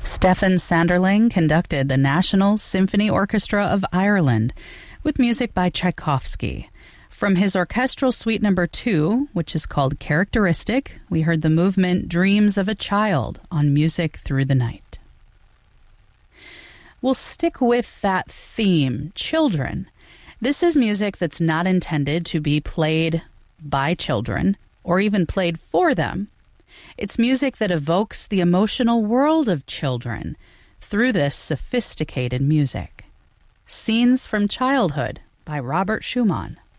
Stefan Sanderling conducted the National Symphony Orchestra of Ireland with music by Tchaikovsky. From his orchestral suite number 2, which is called Characteristic, we heard the movement Dreams of a Child on Music Through the Night. We'll stick with that theme, children. This is music that's not intended to be played by children or even played for them. It's music that evokes the emotional world of children through this sophisticated music. Scenes from Childhood by Robert Schumann.